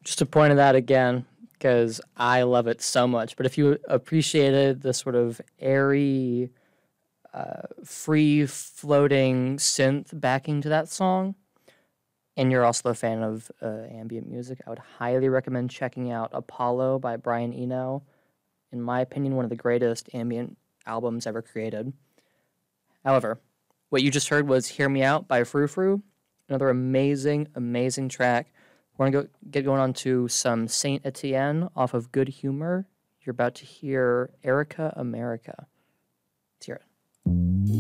just to point it out again, because I love it so much. But if you appreciated the sort of airy, free floating synth backing to that song, and you're also a fan of ambient music, I would highly recommend checking out Apollo by Brian Eno. In my opinion, one of the greatest ambient albums ever created. However, what you just heard was Hear Me Out by Frou Frou, another amazing, amazing track. We're going to get going on to some Saint Etienne off of Good Humor. You're about to hear Erica America. Let's hear it.